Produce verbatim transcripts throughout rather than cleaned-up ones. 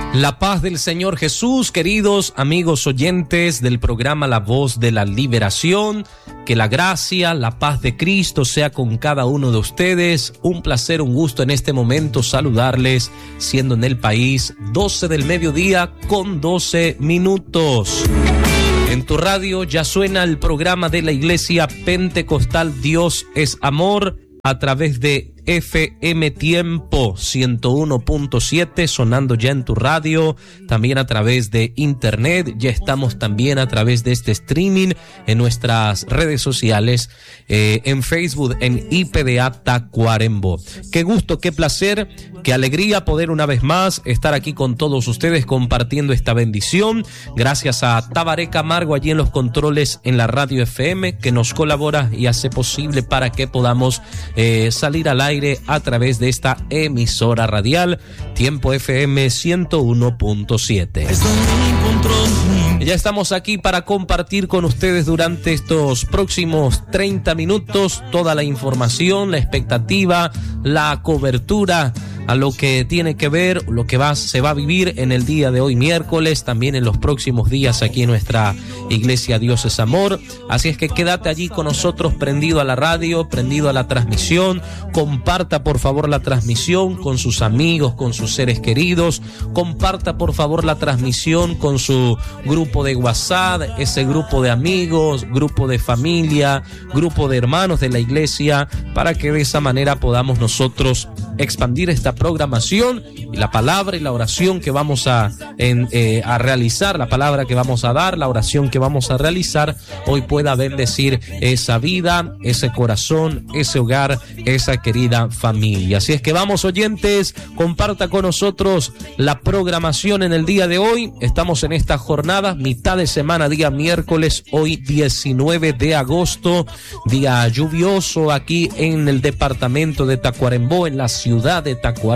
La paz del Señor Jesús, queridos amigos oyentes del programa La Voz de la Liberación, que la gracia, la paz de Cristo sea con cada uno de ustedes. Un placer, un gusto en este momento saludarles, siendo en el país doce del mediodía con doce minutos. En tu radio ya suena el programa de la Iglesia Pentecostal Dios es Amor a través de F M Tiempo ciento uno punto siete, sonando ya en tu radio, también a través de internet. Ya estamos también a través de este streaming en nuestras redes sociales, eh, en Facebook, en I P D A Tacuarembó. Qué gusto, qué placer, qué alegría poder una vez más estar aquí con todos ustedes compartiendo esta bendición. Gracias a Tabaré Camargo allí en los controles en la radio F M, que nos colabora y hace posible para que podamos eh, salir al aire a través de esta emisora radial Tiempo F M ciento uno punto siete. Ya estamos aquí para compartir con ustedes durante estos próximos treinta minutos toda la información, la expectativa, la cobertura a lo que tiene que ver, lo que va, se va a vivir en el día de hoy miércoles, también en los próximos días aquí en nuestra Iglesia Dios es Amor. Así es que quédate allí con nosotros, prendido a la radio, prendido a la transmisión. Comparta por favor la transmisión con sus amigos, con sus seres queridos. Comparta por favor la transmisión con su grupo de WhatsApp, ese grupo de amigos, grupo de familia, grupo de hermanos de la iglesia, para que de esa manera podamos nosotros expandir esta programación y la palabra y la oración que vamos a, en, eh, a realizar, la palabra que vamos a dar, la oración que vamos a realizar, hoy pueda bendecir esa vida, ese corazón, ese hogar, esa querida familia. Así es que vamos, oyentes, comparta con nosotros la programación en el día de hoy. Estamos en esta jornada, mitad de semana, día miércoles, hoy diecinueve de agosto, día lluvioso aquí en el departamento de Tacuarembó, en la ciudad de Tacuarembó.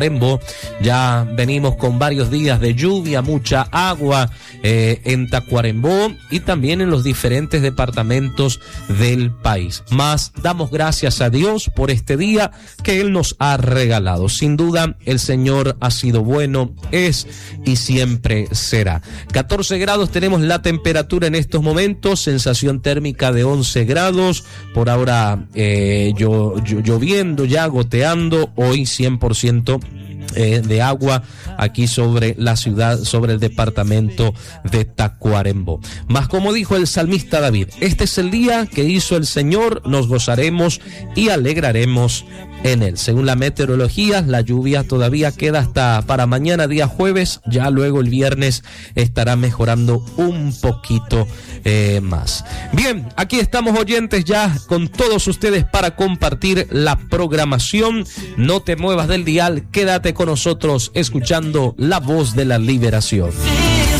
Ya venimos con varios días de lluvia, mucha agua eh, en Tacuarembó y también en los diferentes departamentos del país. Más damos gracias a Dios por este día que Él nos ha regalado. Sin duda, el Señor ha sido bueno, es y siempre será. catorce grados tenemos la temperatura en estos momentos, sensación térmica de once grados. Por ahora eh, yo, yo, lloviendo ya, goteando, hoy cien por ciento Eh, de agua aquí sobre la ciudad, sobre el departamento de Tacuarembó. Mas como dijo el salmista David, este es el día que hizo el Señor, nos gozaremos y alegraremos en él. Según la meteorología, la lluvia todavía queda hasta para mañana, día jueves. Ya luego el viernes estará mejorando un poquito eh, más. Bien, aquí estamos, oyentes, ya con todos ustedes para compartir la programación. No te muevas del dial, quédate con nosotros escuchando La Voz de la Liberación.